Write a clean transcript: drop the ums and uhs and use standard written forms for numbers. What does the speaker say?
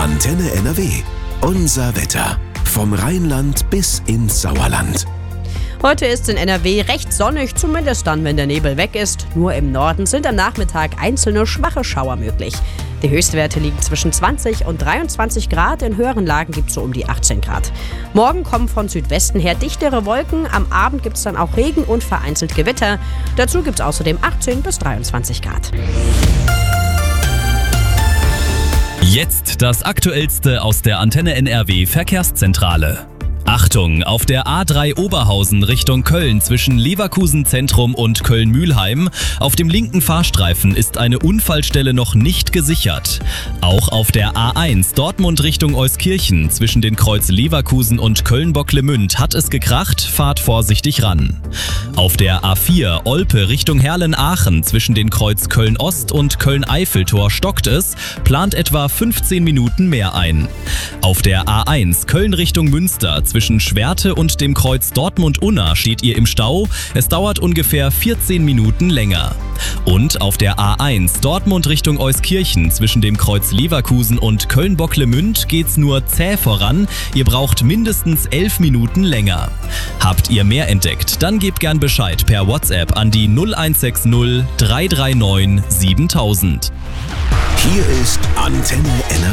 Antenne NRW. Unser Wetter. Vom Rheinland bis ins Sauerland. Heute ist in NRW recht sonnig, zumindest dann, wenn der Nebel weg ist. Nur im Norden sind am Nachmittag einzelne schwache Schauer möglich. Die Höchstwerte liegen zwischen 20 und 23 Grad. In höheren Lagen gibt es so um die 18 Grad. Morgen kommen von Südwesten her dichtere Wolken. Am Abend gibt es dann auch Regen und vereinzelt Gewitter. Dazu gibt es außerdem 18 bis 23 Grad. Jetzt das Aktuellste aus der Antenne NRW Verkehrszentrale. Achtung, auf der A3 Oberhausen Richtung Köln zwischen Leverkusen Zentrum und Köln-Mühlheim. Auf dem linken Fahrstreifen ist eine Unfallstelle noch nicht gesichert. Auch auf der A1 Dortmund Richtung Euskirchen zwischen den Kreuz Leverkusen und Köln-Bocklemünd hat es gekracht, fahrt vorsichtig ran. Auf der A4 Olpe Richtung Herlen-Aachen zwischen den Kreuz Köln-Ost und Köln-Eiffeltor stockt es, plant etwa 15 Minuten mehr ein. Auf der A1 Köln Richtung Münster zwischen Schwerte und dem Kreuz Dortmund-Unna steht ihr im Stau. Es dauert ungefähr 14 Minuten länger. Und auf der A1 Dortmund Richtung Euskirchen zwischen dem Kreuz Leverkusen und Köln-Bocklemünd geht's nur zäh voran. Ihr braucht mindestens 11 Minuten länger. Habt ihr mehr entdeckt? Dann gebt gern Bescheid per WhatsApp an die 0160 339 7000. Hier ist Antenne NRW.